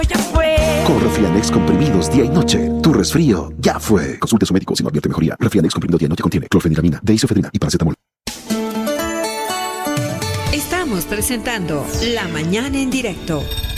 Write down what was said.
Ya fue. Con Refianex comprimidos día y noche. Tu resfrío ya fue. Consulte a su médico si no advierte mejoría. Refianex comprimido día y noche contiene clorfeniramina, deisofedrina y paracetamol. Estamos presentando La Mañana en Directo.